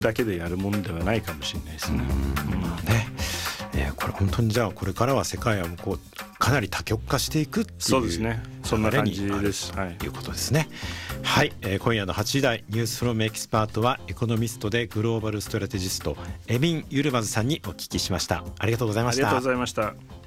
だけでやるものではないかもしれないですね。 まあね、これ本当にじゃあこれからは世界はこうかなり多極化していくっていう、 そうですね、そんな感じです。 ということですね。はい、今夜の8時台ニュースフロムエキスパートはエコノミストでグローバルストラテジストエミン・ユルマズさんにお聞きしました。ありがとうございました。 ありがとうございました。